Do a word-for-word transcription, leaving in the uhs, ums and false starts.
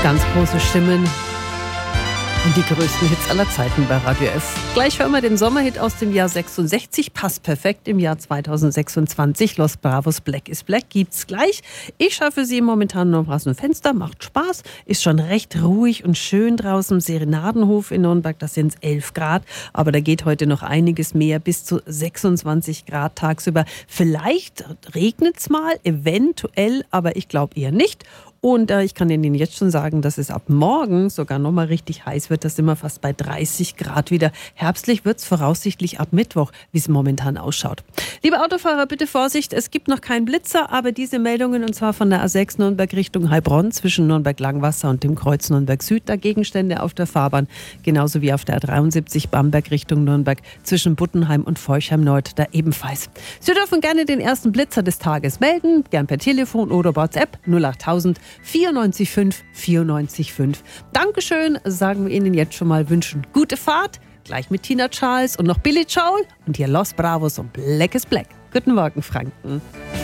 Ganz große Stimmen und die größten Hits aller Zeiten bei Radio F. Gleich hören wir den Sommerhit aus dem Jahr sechsundsechzig. Passt perfekt im Jahr zweitausendsechsundzwanzig. Los Bravos, Black is Black gibt's gleich. Ich schaue für Sie momentan nur aus dem Fenster. Macht Spaß. Ist schon recht ruhig und schön draußen im Serenadenhof in Nürnberg. Das sind elf Grad. Aber da geht heute noch einiges mehr. Bis zu sechsundzwanzig Grad tagsüber. Vielleicht regnet's mal, eventuell, aber ich glaube eher nicht. Und äh, ich kann Ihnen jetzt schon sagen, dass es ab morgen sogar nochmal richtig heiß wird. Das sind wir fast bei dreißig Grad wieder. Herbstlich wird es voraussichtlich ab Mittwoch, wie es momentan ausschaut. Liebe Autofahrer, bitte Vorsicht, es gibt noch keinen Blitzer, aber diese Meldungen, und zwar von der A sechs Nürnberg Richtung Heilbronn zwischen Nürnberg-Langwasser und dem Kreuz Nürnberg-Süd, da Gegenstände auf der Fahrbahn, genauso wie auf der A dreiundsiebzig Bamberg Richtung Nürnberg zwischen Buttenheim und Forchheim-Nord, da ebenfalls. Sie dürfen gerne den ersten Blitzer des Tages melden, gern per Telefon oder WhatsApp null achttausend vierundneunzig fünf vierundneunzig fünf. Dankeschön, sagen wir Ihnen jetzt schon mal, wünschen gute Fahrt, gleich mit Tina Charles und noch Billy Joel und hier Los Bravos und Black is Black. Guten Morgen, Franken.